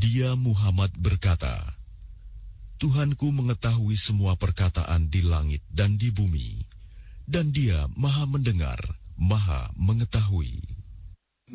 Dia Muhammad berkata, Tuhanku mengetahui semua perkataan di langit dan di bumi, dan Dia Maha mendengar, Maha mengetahui.